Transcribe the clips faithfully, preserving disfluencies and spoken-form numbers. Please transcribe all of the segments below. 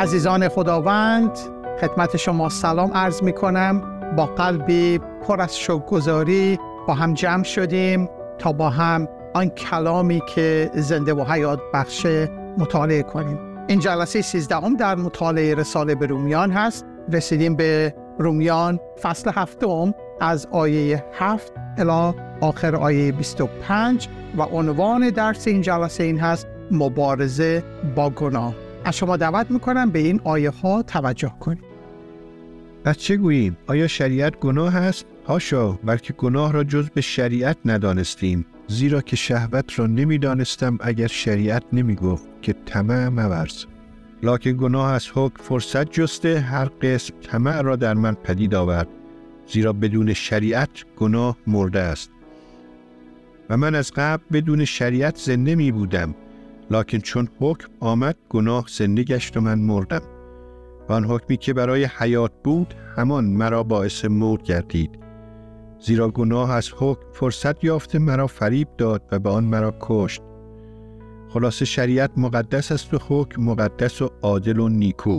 عزیزان خداوند، خدمت شما سلام عرض می کنم. با قلبی پر از شکرگزاری با هم جمع شدیم تا با هم آن کلامی که زنده و حیات بخشه مطالعه کنیم. این جلسه سیزدهم در مطالعه رساله به رومیان هست. رسیدیم به رومیان فصل هفتم از آیه هفت الی آخر آیه بیست و پنج و عنوان درس این جلسه این هست مبارزه با گناه. از شما دعوت میکنم به این آیه ها توجه کنید. پس چه گوییم؟ آیا شریعت گناه است؟ حاشا، بلکه گناه را جز به شریعت ندانستیم، زیرا که شهوت را نمیدانستم اگر شریعت نمیگفت که طمع مورز. لکن گناه از حکم فرصت جسته، هر قسم طمع را در من پدید آورد، زیرا بدون شریعت گناه مرده است. و من از قبل بدون شریعت زنده می بودم، لکن چون حکم آمد گناه زنده گشت و من مردم. و آن حکمی که برای حیات بود همان مرا باعث موت گردید، زیرا گناه از حکم فرصت یافته مرا فریب داد و به آن مرا کشت. خلاصه شریعت مقدس است و حکم مقدس و عادل و نیکو.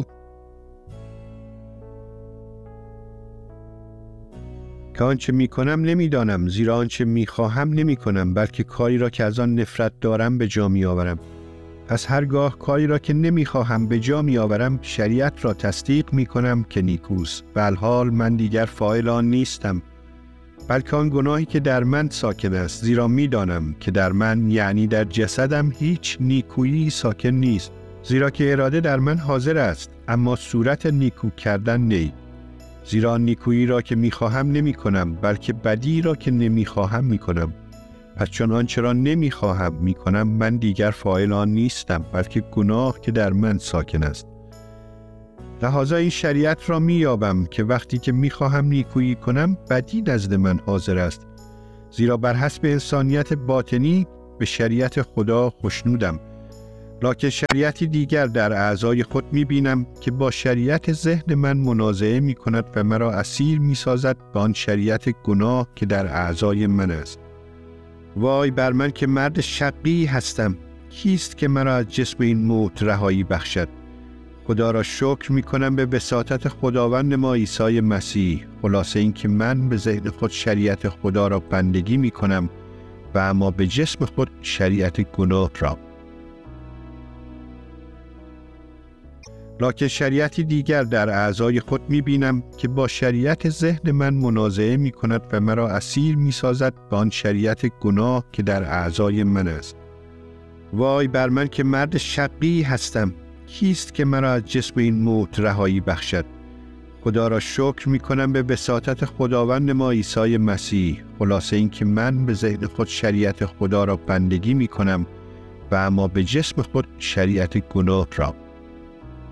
که آنچه می کنم نمی دانم، زیرا آنچه می خواهم نمی کنم، بلکه کاری را که از آن نفرت دارم به جا می آورم. پس هرگاه کاری را که نمی خواهم به جا می آورم، شریعت را تصدیق می کنم که نیکوست. و الحال من دیگر فاعل آن نیستم، بلکه آن گناهی که در من ساکن است، زیرا می دانم که در من، یعنی در جسدم، هیچ نیکویی ساکن نیست. زیرا که اراده در من حاضر است، اما صورت نیکو کردن نی. زیرا نیکویی را که می خواهم نمی کنم، بلکه بدی را که نمی خواهم می کنم. پس چون آنچه را نمی خواهم می کنم، من دیگر فاعل آن نیستم، بلکه گناه که در من ساکن است. لحاظا این شریعت را می یابم که وقتی که می خواهم نیکویی کنم، بدی نزد من حاضر است. زیرا بر حسب انسانیت باطنی به شریعت خدا خوشنودم، لکن شریعتی دیگر در اعضای خود می بینم که با شریعت ذهن من منازعه می کند و مرا اسیر می سازد به آن شریعت گناه که در اعضای من است. وای بر من که مرد شقی هستم! کیست که مرا از جسم این موت رهایی بخشد؟ خدا را شکر می کنم به وساطت خداوند ما عیسی مسیح. خلاصه این که من به ذهن خود شریعت خدا را بندگی می کنم و اما به جسم خود شریعت گناه را. لکن شریعتی دیگر در اعضای خود می بینم که با شریعت ذهن من منازعه می کند و مرا اسیر می سازد به آن شریعت گناه که در اعضای من است. وای بر من که مرد شقی هستم! کیست که مرا از جسم این موت رهایی بخشد؟ خدا را شکر می کنم به وساطت خداوند ما عیسی مسیح. خلاصه این که من به ذهن خود شریعت خدا را بندگی می کنم و اما به جسم خود شریعت گناه را.